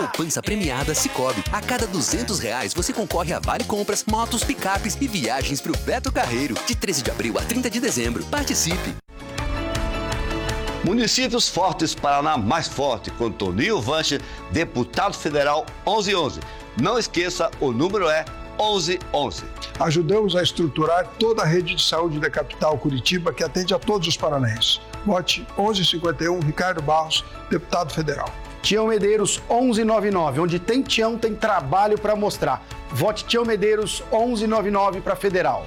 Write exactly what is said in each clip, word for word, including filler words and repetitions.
Poupança premiada Sicoob. A cada duzentos reais você concorre a vale compras, motos, picapes e viagens pro Beto Carreiro. De treze de abril a trinta de dezembro. Participe! Municípios Fortes, Paraná mais forte, com Toninho Vanche, deputado federal onze onze. Não esqueça, o número é onze onze. Ajudamos a estruturar toda a rede de saúde da capital Curitiba, que atende a todos os paranaenses. Vote onze cinquenta e um, Ricardo Barros, deputado federal. Tião Medeiros onze noventa e nove, onde tem Tião, tem trabalho para mostrar. Vote Tião Medeiros onze noventa e nove para federal.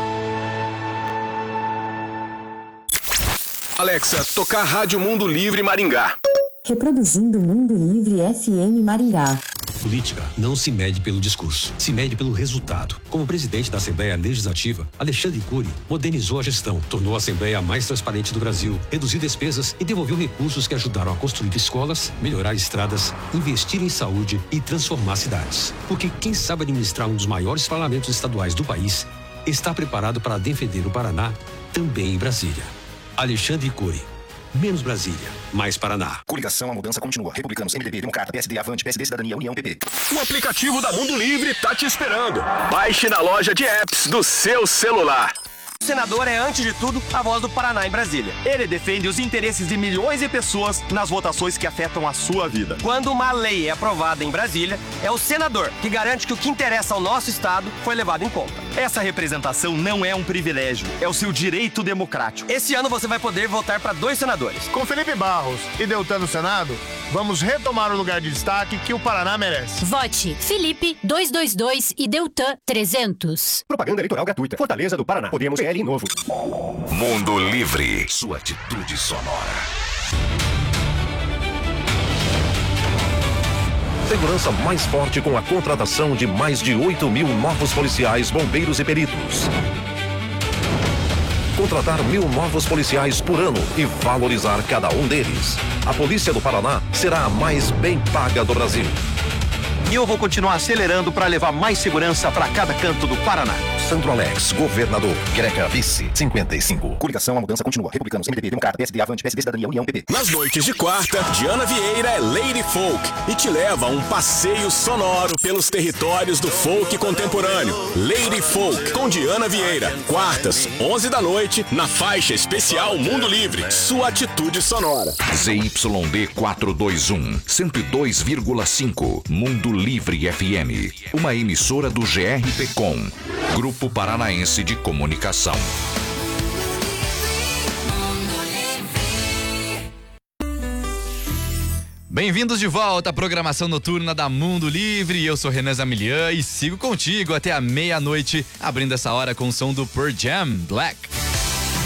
Alexa, tocar Rádio Mundo Livre Maringá. Reproduzindo Mundo Livre F M Maringá. Política não se mede pelo discurso, se mede pelo resultado. Como presidente da Assembleia Legislativa, Alexandre Cury modernizou a gestão, tornou a Assembleia mais transparente do Brasil, reduziu despesas e devolveu recursos que ajudaram a construir escolas, melhorar estradas, investir em saúde e transformar cidades. Porque quem sabe administrar um dos maiores parlamentos estaduais do país está preparado para defender o Paraná também em Brasília. Alexandre Cury. Menos Brasília, mais Paraná. Coligação, a mudança continua. Republicanos, M D B, Democrata, P S D, Avante, P S D, Cidadania, União, P P. O aplicativo da Mundo Livre tá te esperando. Baixe na loja de apps do seu celular. O senador é, antes de tudo, a voz do Paraná em Brasília. Ele defende os interesses de milhões de pessoas nas votações que afetam a sua vida. Quando uma lei é aprovada em Brasília, é o senador que garante que o que interessa ao nosso estado foi levado em conta. Essa representação não é um privilégio, é o seu direito democrático. Esse ano você vai poder votar para dois senadores. Com Felipe Barros e Deltan no Senado, vamos retomar o lugar de destaque que o Paraná merece. Vote Felipe duzentos e vinte e dois e Deltan trezentos. Propaganda eleitoral gratuita. Fortaleza do Paraná. Podemos P L novo. Mundo Livre. Sua atitude sonora. Segurança mais forte com a contratação de mais de oito mil novos policiais, bombeiros e peritos. Contratar mil novos policiais por ano e valorizar cada um deles. A Polícia do Paraná será a mais bem paga do Brasil. E eu vou continuar acelerando para levar mais segurança para cada canto do Paraná. Sandro Alex, governador. Greca, vice, cinquenta e cinco. Coligação, a mudança continua. Republicanos, M D B, Democrata, P S D, Avante, P S D, Cidadania, União, P P. Nas noites de quarta, Diana Vieira é Lady Folk e te leva a um passeio sonoro pelos territórios do folk contemporâneo. Lady Folk, com Diana Vieira. Quartas, onze da noite, na faixa especial Mundo Livre. Sua atitude sonora. Z Y D quatrocentos e vinte e um, cento e dois vírgula cinco. Mundo Livre F M. Uma emissora do G R P Com. Grupo Paranaense de Comunicação. Bem-vindos de volta à programação noturna da Mundo Livre. Eu sou Renan Zamilian e sigo contigo até a meia-noite, abrindo essa hora com o som do Pearl Jam, Black.